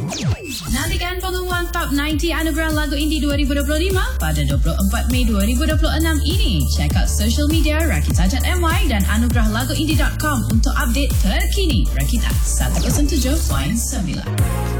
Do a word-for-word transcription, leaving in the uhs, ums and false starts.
Nantikan pengumuman Top sembilan puluh Anugerah Lagu Indie dua ribu dua puluh lima pada dua puluh empat Mei dua ribu dua puluh enam ini. Check out social media Rakita dot my dan anugerah lagu indie dot com untuk update terkini. Rakita seratus tujuh titik sembilan.